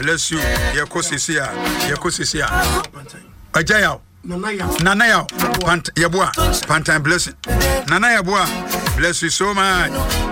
bless you. Yekosisia. Ajayao. Nana Yao. Yabua. Pantan blessing. Nana Yabua. Bless you so much.